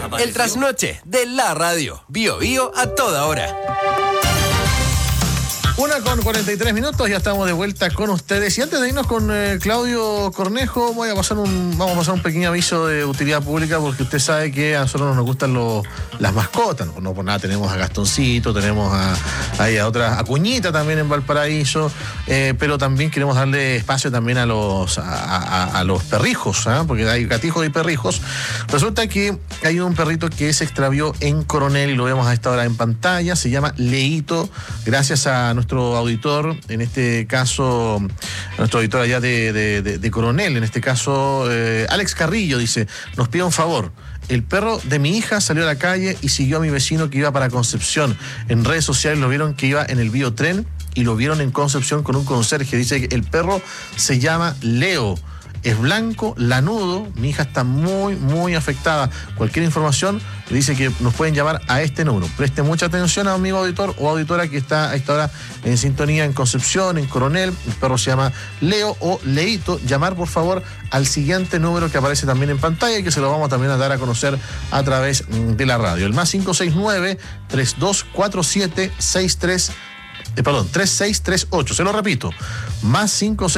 El trasnoche de la radio. Bio Bio a toda hora. 1:43, ya estamos de vuelta con ustedes. Y antes de irnos con Claudio Cornejo, vamos a pasar un pequeño aviso de utilidad pública, porque usted sabe que a nosotros nos gustan las mascotas. No por nada tenemos a Gastoncito, tenemos a Cuñita también en Valparaíso, pero también queremos darle espacio también a los perrijos, porque hay gatijos y perrijos. Resulta que hay un perrito que se extravió en Coronel y lo vemos a esta hora en pantalla. Se llama Leito, gracias a nuestro auditor, en este caso, nuestro auditor allá de Coronel, en este caso, Alex Carrillo, dice, nos pide un favor. El perro de mi hija salió a la calle y siguió a mi vecino que iba para Concepción. En redes sociales lo vieron que iba en el biotren y lo vieron en Concepción con un conserje. Dice que el perro se llama Leo. Es blanco, lanudo, mi hija está muy, muy afectada. Cualquier información, le dice que nos pueden llamar a este número. Preste mucha atención, amigo auditor o auditora que está a esta hora en sintonía en Concepción, en Coronel. El perro se llama Leo o Leito. Llamar, por favor, al siguiente número que aparece también en pantalla y que se lo vamos también a dar a conocer a través de la radio. El más 569-3247-3638. Se lo repito, más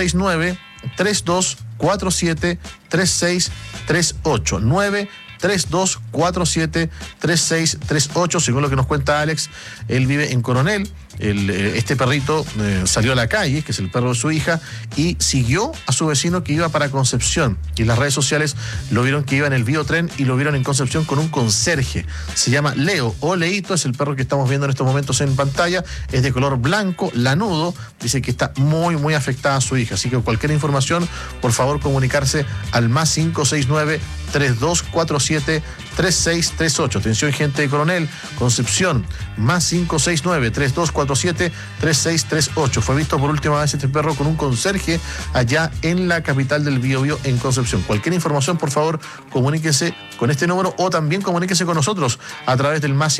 569-3247-3638. 93247-3638. Según lo que nos cuenta Alex, él vive en Coronel. Este perrito salió a la calle, que es el perro de su hija, y siguió a su vecino que iba para Concepción. Y en las redes sociales lo vieron que iba en el biotren y lo vieron en Concepción con un conserje. Se llama Leo o Leito, es el perro que estamos viendo en estos momentos en pantalla. Es de color blanco, lanudo. Dice que está muy, muy afectada a su hija. Así que cualquier información, por favor, comunicarse al más 569-3247-3638. Atención, gente de Coronel, Concepción, más 569-3247-3638. Fue visto por última vez este perro con un conserje allá en la capital del Biobío, en Concepción. Cualquier información, por favor, comuníquese con este número o también comuníquese con nosotros a través del más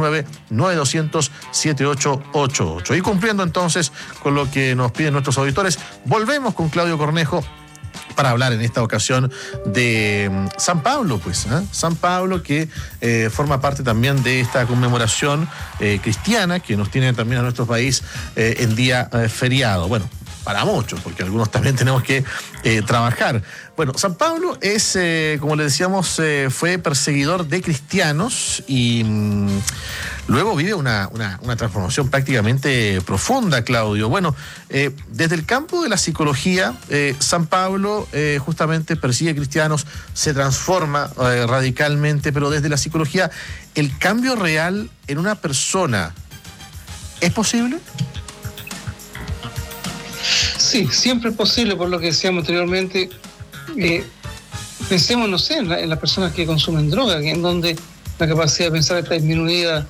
569-9200-7888. Y cumpliendo entonces con lo que nos piden nuestros auditores, volvemos con Claudio Cornejo para hablar en esta ocasión de San Pablo, San Pablo, que forma parte también de esta conmemoración cristiana que nos tiene también a nuestro país en día feriado. Bueno, para muchos, porque algunos también tenemos que trabajar. Bueno, San Pablo es, como le decíamos, fue perseguidor de cristianos y luego vive una transformación prácticamente profunda, Claudio. Bueno, desde el campo de la psicología, San Pablo justamente persigue cristianos, se transforma radicalmente, pero desde la psicología, ¿el cambio real en una persona es posible? Sí, siempre es posible, por lo que decíamos anteriormente. Pensemos, no sé, en las personas que consumen droga, en donde la capacidad de pensar está disminuida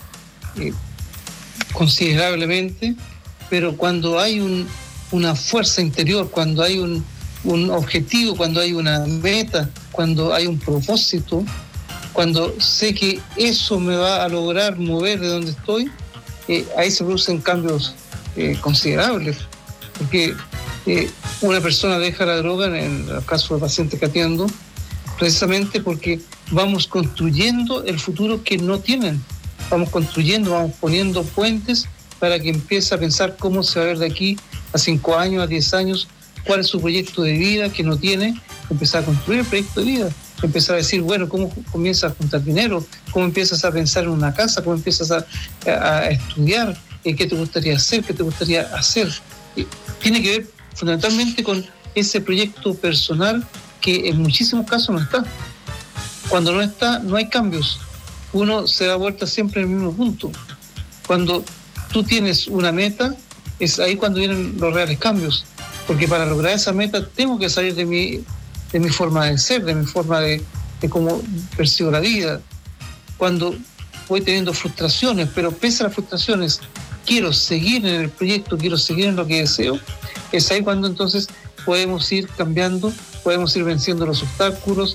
considerablemente, pero cuando hay una fuerza interior, cuando hay un objetivo, cuando hay una meta, cuando hay un propósito, cuando sé que eso me va a lograr mover de donde estoy, ahí se producen cambios considerables, porque una persona deja la droga, en el caso de pacientes que atiendo, precisamente porque vamos construyendo el futuro que no tienen. Vamos poniendo puentes para que empiece a pensar cómo se va a ver de aquí a 5 años, a 10 años, cuál es su proyecto de vida que no tiene, empezar a construir el proyecto de vida, empezar a decir, bueno, cómo comienzas a juntar dinero, cómo empiezas a pensar en una casa, cómo empiezas a estudiar, qué te gustaría hacer, qué te gustaría hacer. Tiene que ver fundamentalmente con ese proyecto personal que en muchísimos casos no está. Cuando no está, no hay cambios. Uno se da vuelta siempre en el mismo punto. Cuando tú tienes una meta, es ahí cuando vienen los reales cambios. Porque para lograr esa meta tengo que salir de mi forma de ser, de mi forma de cómo percibo la vida. Cuando voy teniendo frustraciones, pero pese a las frustraciones, quiero seguir en el proyecto, quiero seguir en lo que deseo, es ahí cuando entonces podemos ir cambiando, podemos ir venciendo los obstáculos,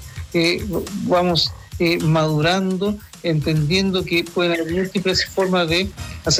vamos madurando, entendiendo que pueden haber múltiples formas de hacer